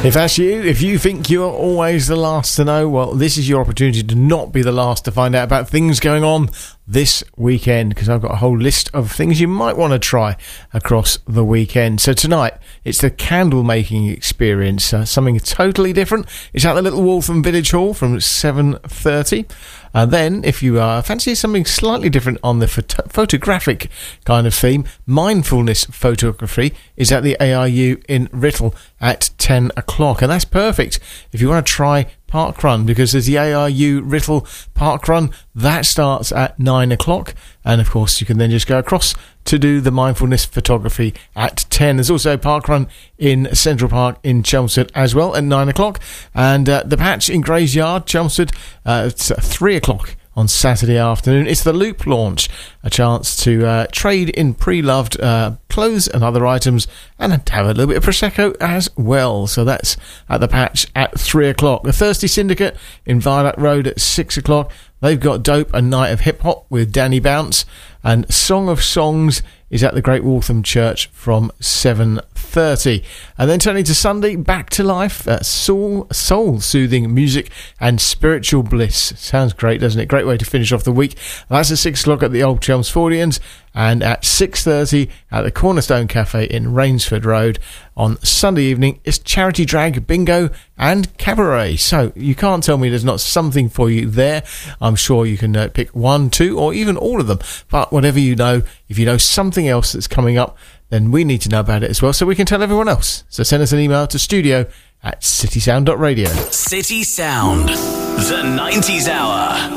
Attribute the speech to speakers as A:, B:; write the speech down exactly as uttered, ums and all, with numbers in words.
A: If that's you, if you think you're always the last to know, well, this is your opportunity to not be the last to find out about things going on this weekend, because I've got a whole list of things you might want to try across the weekend. So tonight, it's the candle making experience, uh, something totally different. It's at the Little Waltham Village Hall from seven thirty. And then, if you uh, fancy something slightly different on the photo- photographic kind of theme, mindfulness photography is at the A I U in Writtle at ten o'clock. And that's perfect if you want to try Park Run, because there's the A I U Writtle Park Run that starts at nine o'clock, and of course you can then just go across to do the mindfulness photography at ten. There's also Park Run in Central Park in Chelmsford as well at nine o'clock, and uh, the Patch in Grays Yard, Chelmsford, uh, it's at three o'clock on Saturday afternoon. It's the Loop launch, a chance to uh, trade in pre-loved uh, clothes and other items, and have a little bit of Prosecco as well. So that's at the Patch at three o'clock. The Thirsty Syndicate in Viaduct Road at six o'clock. They've got Dope, a night of hip-hop with Danny Bounce, and Song of Songs is at the Great Waltham Church from seven thirty. And then turning to Sunday, Back to Life, uh, soul, soul-soothing music and spiritual bliss. Sounds great, doesn't it? Great way to finish off the week. And that's at six o'clock at the Old Chelmsfordians, and at six thirty at the Cornerstone Cafe in Rainsford Road. On Sunday evening, it's charity drag, bingo and cabaret. So you can't tell me there's not something for you there. I'm sure you can uh, pick one, two, or even all of them. But whatever you know, if you know something else that's coming up, then we need to know about it as well, so we can tell everyone else. So send us an email to studio at citysound dot radio.
B: City Sound, the nineties hour.